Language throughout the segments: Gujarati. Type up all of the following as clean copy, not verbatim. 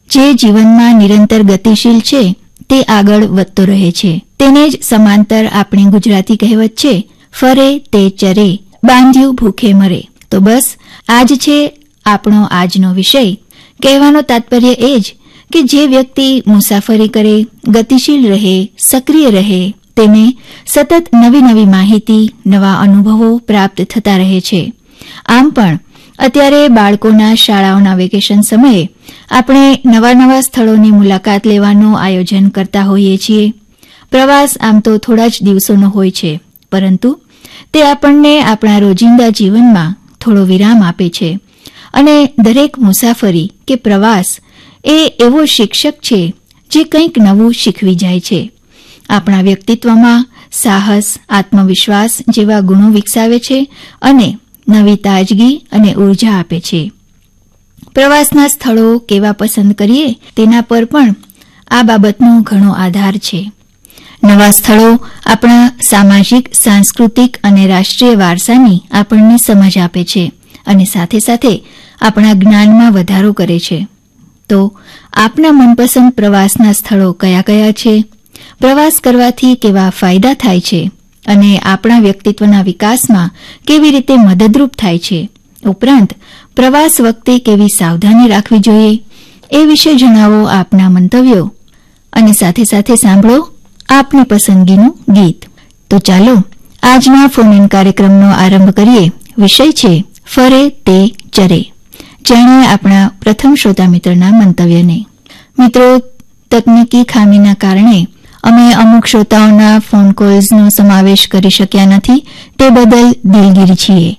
જે જીવનમાં નિરંતર ગતિશીલ છે તે આગળ વધતો રહે છે. તેને જ સમાંતર આપણી ગુજરાતી કહેવત છે, ફરે તે ચરે, બાંધ્યું ભૂખે મરે. તો બસ આ જ છે આપણો આજનો વિષય. કહેવાનો તાત્પર્ય એ જ કે જે વ્યક્તિ મુસાફરી કરે, ગતિશીલ રહે, સક્રિય રહે, તેને સતત નવી નવી માહિતી, નવા અનુભવો પ્રાપ્ત થતા રહે છે. આમ પણ અત્યારે બાળકોના શાળાઓના વેકેશન સમયે આપણે નવા નવા સ્થળોની મુલાકાત લેવાનું આયોજન કરતા હોઈએ છીએ. પ્રવાસ આમ તો થોડા જ દિવસોનો હોય છે, પરંતુ તે આપણને આપણા રોજિંદા જીવનમાં થોડો વિરામ આપે છે. અને દરેક મુસાફરી કે પ્રવાસ એ એવો શિક્ષક છે જે કંઈક નવું શીખવી જાય છે. આપણા વ્યક્તિત્વમાં સાહસ, આત્મવિશ્વાસ જેવા ગુણો વિકસાવે છે અને નવી તાજગી અને ઉર્જા આપે છે. પ્રવાસના સ્થળો કેવા પસંદ કરીએ તેના પર પણ આ બાબતનો ઘણો આધાર છે. નવા સ્થળો આપણા સામાજિક, સાંસ્કૃતિક અને રાષ્ટ્રીય વારસાની આપણને સમજ આપે છે અને સાથે સાથે આપણા જ્ઞાનમાં વધારો કરે છે. તો આપના મનપસંદ પ્રવાસના સ્થળો કયા કયા છે? પ્રવાસ કરવાથી કેવા ફાયદા થાય છે અને આપણા વ્યક્તિત્વના વિકાસમાં કેવી રીતે મદદરૂપ થાય છે? ઉપરાંત પ્રવાસ વખતે કેવી સાવધાની રાખવી જોઈએ એ વિશે જણાવો આપના મંતવ્યો અને સાથે સાથે સાંભળો આપની પસંદગીનું ગીત. તો ચાલો આજના ફોન ઇન કાર્યક્રમનો આરંભ કરીએ. વિષય છે ફરે તે ચરે. જાણીએ આપણા પ્રથમ શ્રોતા મિત્રના મંતવ્યને. મિત્રો, તકનીકી ખામીના કારણે અમે અમુક શ્રોતાઓના ફોન કોલ્સનો સમાવેશ કરી શક્યા નથી, તે બદલ દિલગીર છીએ.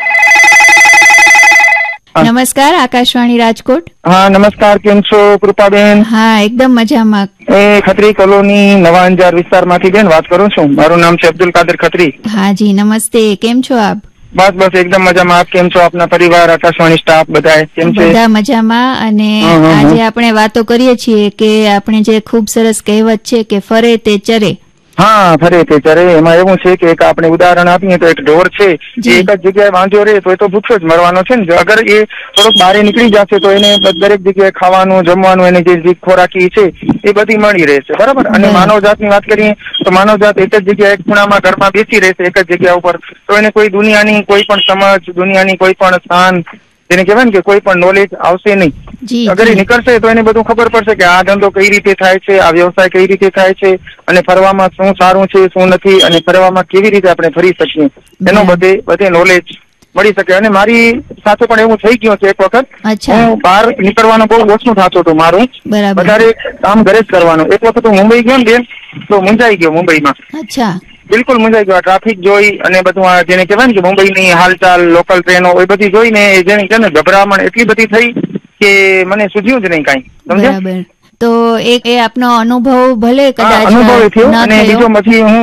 નમસ્કાર, આકાશવાણી રાજકોટ. હા, નમસ્કાર. કેમ છો કૃપાબેન? હા, એકદમ મજામાં. ખત્રી કોલોની નવા અંજાર વિસ્તારમાંથી બેન વાત કરું છું. મારું નામ છે અબ્દુલ કાદર ખત્રી. હા જી, નમસ્તે. કેમ છો આપ? બસ બસ એકદમ મજામાં. આપ કેમ છો? આપના પરિવાર, આકાશવાણી સ્ટાફ બધા કેમ છે? બધા મજામાં. અને આજે આપણે વાતો કરીએ છીએ કે આપણે જે ખૂબ સરસ કહેવત છે કે ફરે તે ચરે. હા, ફરે તે ચરે. એમાં એવું છે કે એક આપણે ઉદાહરણ આપીએ તો એક ઢોર છે, જે એક જ જગ્યાએ વાંધો રહે તો એ તો ભૂખ્યો જ મરવાનો છે ને. અગર એ થોડોક બહાર નીકળી જશે તો એને દરેક જગ્યાએ ખાવાનું, જમવાનું, એની જે ખોરાકી છે એ બધી મળી રહેશે. બરાબર. અને માનવ જાતની વાત કરીએ તો માનવ જાત એક જ જગ્યાએ એક ખૂણામાં ઘરમાં બેસી રહેશે એક જ જગ્યા ઉપર, તો એને કોઈ દુનિયાની કોઈ પણ સમજ, દુનિયાની કોઈ પણ સ્થાન, જેને કહેવાય ને કે કોઈ પણ નોલેજ આવશે નહીં. અગર એ નીકળશે તો એને બધું ખબર પડશે કે આ ધંધો કઈ રીતે થાય છે, આ વ્યવસાય કઈ રીતે થાય છે, અને ફરવામાં શું સારું છે, શું નથી, અને ફરવામાં કેવી રીતે આપણે ફરી શકીએ, એનો બધે નોલેજ મળી શકે. અને મારી સાથે પણ એવું થઈ ગયું છે. એક વખત હું બહાર નીકળવાનું બહુ ઓછું થતું હતું મારું, વધારે કામ ઘરે જ કરવાનું. એક વખત હું મુંબઈ ગયો ને તો મૂંઝાઈ ગયો મુંબઈમાં. બિલકુલ મૂંઝાઈ ગયો. ટ્રાફિક જોઈ અને બધું આ જેને કહેવાય ને કે મુંબઈની હાલચાલ, લોકલ ટ્રેનો એ બધી જોઈને જેને છે ને ગભરામણ એટલી બધી થઈ કે મને સૂઝ્યું જ નહીં કાંઈ. સમજ્યા? તો એક એ આપનો અનુભવ ભલે કદાચ અનુભવ થયો. અને બીજો પછી હું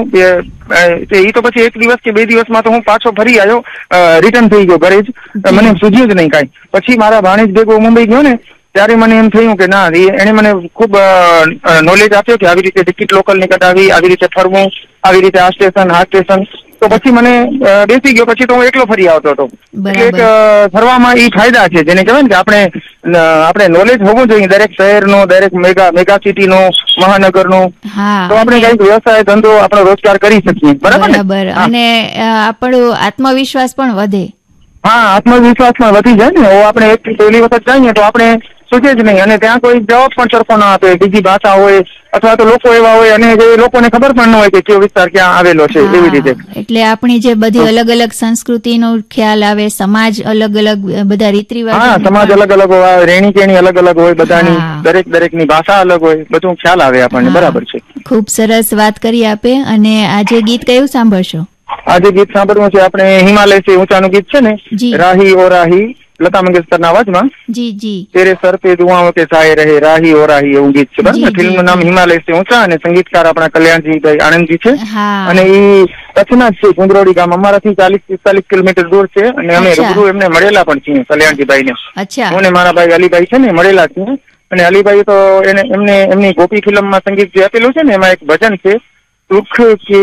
એ તો પછી 1 દિવસ કે 2 દિવસમાં તો હું પાછો ફરી આવ્યો, રિટર્ન થઈ ગયો ઘરે જ. મને સૂઝ્યું જ નહીં કાંઈ. પછી મારા ભાણેજ ભેગો મુંબઈ ગયો ને ત્યારે મને એમ થયું કે ના, એને મને ખૂબ નોલેજ આપ્યો કે આવી રીતે ટિકિટ લોકલની કઢાવી, આવી રીતે ફરવું, આવી રીતે આ સ્ટેશન, આ સ્ટેશન. તો પછી મને બેસી ગયો. પછી તો હું એકલો ફરી આવતો હતો. એટલે એક ફરવામાં એ ફાયદા છે, જેને કહેવાય ને કે આપણે નોલેજ હોવું જોઈએ દરેક શહેરનું, દરેક મેગા સિટીનું, મહાનગરનું. તો આપણે કઈક વ્યવસાય, ધંધો, આપણો રોજગાર કરી શકીએ. બરાબર. અને આપણો આત્મવિશ્વાસ પણ વધે. હા, આત્મવિશ્વાસ પણ વધી જાય ને. આપણે એક પહેલી વખત જઈએ તો આપણે સૂચે જ નહીં, અને ત્યાં કોઈ જવાબ પણ સરખો ના આપે, બીજી ભાષા હોય અથવા તો લોકો એવા હોય અને જે લોકોને ખબર પણ ન હોય કે કયો વિસ્તાર ક્યાં આવેલો છે. એવી રીતે એટલે આપણી જે બધી અલગ અલગ સંસ્કૃતિનો ખ્યાલ આવે, સમાજ અલગ અલગ, બધા રીત રિવાજ. હા, સમાજ અલગ અલગ હોય, રહેણી કેણી અલગ અલગ હોય, બધાની દરેકની ભાષા અલગ હોય, બધું ખ્યાલ આવે આપણને. બરાબર છે. ખૂબ સરસ વાત કરી આપે. અને આજે ગીત કયું સાંભળશો? આજે ગીત સાંભળવું છે આપણે હિમાલય સે ઊંચાનું ગીત છે ને, રાહી ઓ રાહી, લતા મંગેશકરના અવાજમાં. તેરે સર પે દુઆઓ કે સાય રહે, રાહી ઓ રાહી, એવું ગીત છે. બરાબર. ફિલ્મનું નામ હિમાલય સે ઊંચા અને સંગીતકાર આપણા કલ્યાણજીભાઈ આનંદજી છે. અને એ કચ્છના જ છે, કુંદરોડી ગામ. અમારાથી 40-45 કિલોમીટર દૂર છે. અને અમે રૂબરૂ એમને મળેલા પણ છીએ, કલ્યાણજીભાઈને. હું ને મારા ભાઈ અલીભાઈ છે ને મળેલા છીએ. અને અલીભાઈ તો એમની ગોપી ફિલ્મમાં સંગીત જે આપેલું છે ને, એમાં એક ભજન છે, સુખ કે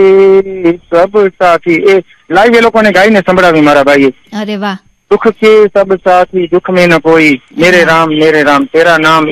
સબ સાથી. એ લાઈવ એ લોકોને ગાઈને સંભળાવી મારા ભાઈએ. અરે વાહ. સુખ કે સબ સાથી, દુઃખ में न कोई, मेरे राम तेरा नाम